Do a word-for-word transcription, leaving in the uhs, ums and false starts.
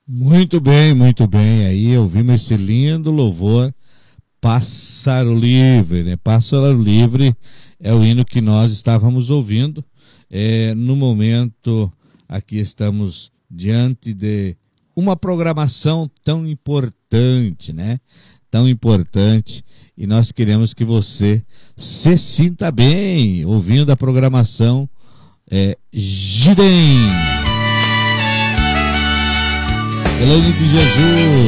Muito bem, muito bem. Aí ouvimos esse lindo louvor, Pássaro Livre, né? Pássaro Livre é o hino que nós estávamos ouvindo. É, no momento, aqui estamos diante de uma programação tão importante, né? Tão importante. E nós queremos que você se sinta bem ouvindo a programação é, Girem. Pelo nome de Jesus.